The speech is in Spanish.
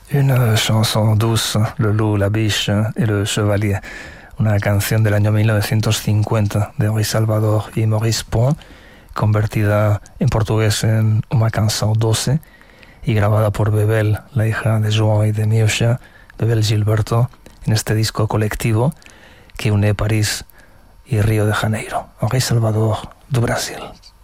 Une chanson douce, Le loup, la biche et le chevalier. Una canción del año 1950 de Henri Salvador y Maurice Pont, convertida en portugués en Uma canção doce y grabada por Bebel, la hija de João y de Miúcha, Bebel Gilberto, en este disco colectivo que une París y Río de Janeiro. Henri Salvador, do Brasil.